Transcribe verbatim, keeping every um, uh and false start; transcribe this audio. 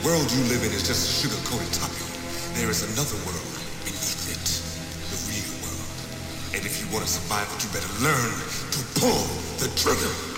world you live in is just a sugar-coated topping. There is another world beneath it, the real world. And if you want to survive it, you better learn to pull the trigger.